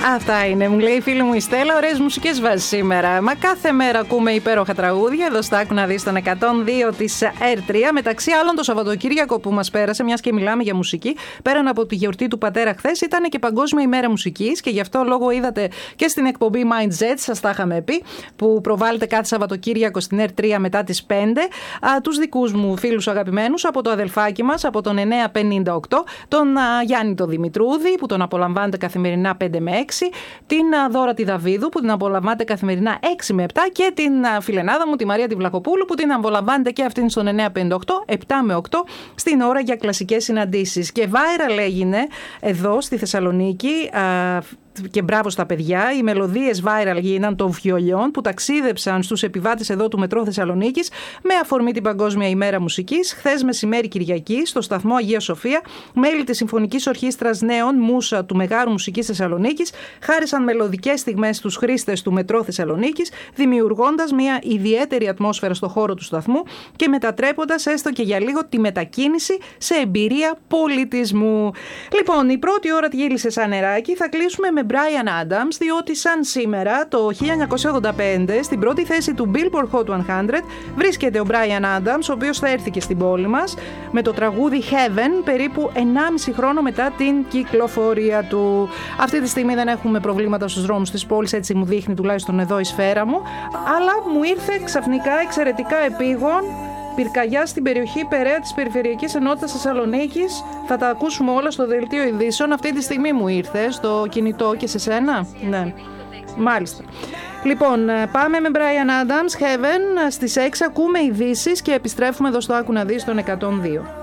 Αυτά είναι, μου λέει η φίλη μου η Στέλλα. Ωραίες μουσικές βάζεις σήμερα. Μα κάθε μέρα ακούμε υπέροχα τραγούδια. Εδώ στα Άκου να δεις τον 102 της R3. Μεταξύ άλλων το Σαββατοκύριακο που μας πέρασε, μιας και μιλάμε για μουσική, πέραν από τη γιορτή του πατέρα χθες, ήταν και Παγκόσμια ημέρα μουσικής. Και γι' αυτό λόγο είδατε και στην εκπομπή Mind Jet, σας τα είχαμε πει, που προβάλλεται κάθε Σαββατοκύριακο στην R3 μετά τις 5. Τους δικούς μου φίλους αγαπημένους από το αδελφάκι μας, από τον 958, τον Γιάννη τον Δημητρούδη, που τον απολαμβάνετε καθημερινά 5 με 6, την Δώρα τη Δαβίδου, που την απολαμβάνετε καθημερινά 6 με 7, και την φιλενάδα μου, τη Μαρία τη Βλαχοπούλου, που την απολαμβάνετε και αυτήν στον 958, 7 με 8, στην ώρα για κλασικές συναντήσεις. Και viral έγινε εδώ στη Θεσσαλονίκη. Και μπράβο στα παιδιά. Οι μελωδίες viral γίναν των βιολιών που ταξίδεψαν στους επιβάτες εδώ του Μετρό Θεσσαλονίκης με αφορμή την Παγκόσμια ημέρα μουσικής. Χθες μεσημέρι Κυριακή, στο σταθμό Αγία Σοφία, μέλη της Συμφωνικής Ορχήστρας Νέων Μούσα του Μεγάρου Μουσικής Θεσσαλονίκης χάρισαν μελωδικές στιγμές στους χρήστες του Μετρό Θεσσαλονίκης, δημιουργώντας μια ιδιαίτερη ατμόσφαιρα στο χώρο του σταθμού και μετατρέποντας έστω και για λίγο τη μετακίνηση σε εμπειρία πολιτισμού. Λοιπόν, η πρώτη ώρα γύρισε σαν νεράκι. Θα κλείσουμε με Bryan Adams, διότι σαν σήμερα το 1985 στην πρώτη θέση του Billboard Hot 100 βρίσκεται ο Bryan Adams, ο οποίος θα έρθει και στην πόλη μας με το τραγούδι Heaven περίπου 1,5 χρόνο μετά την κυκλοφορία του. Αυτή τη στιγμή δεν έχουμε προβλήματα στους δρόμους της πόλης, έτσι μου δείχνει τουλάχιστον εδώ η σφαίρα μου, αλλά μου ήρθε ξαφνικά εξαιρετικά επίγον πυρκαγιά στην περιοχή Περαία της Περιφερειακής Ενότητας Θεσσαλονίκης. Θα τα ακούσουμε όλα στο δελτίο ειδήσεων. Αυτή τη στιγμή μου ήρθε στο κινητό και σε σένα. Ναι, μάλιστα. Λοιπόν, πάμε με Bryan Adams, Heaven. Στις 6 ακούμε ειδήσεις και επιστρέφουμε εδώ στο Άκου να δεις τον 102.